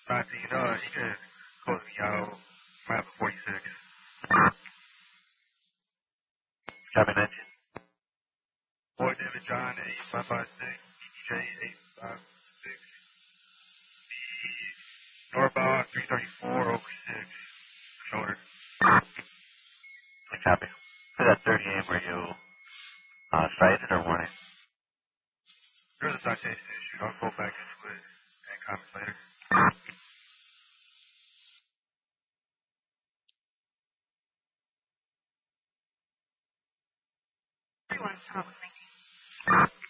Santi, you can close me out. I have a 46. Cabin engine. Boy David John 8556, DJ 856. Northbound 334 over 6. Shoulder. Copy. For that 30 aim, were you sighted or warning? There's a citation issue. I'll go back into it and comment later. Everyone's talking.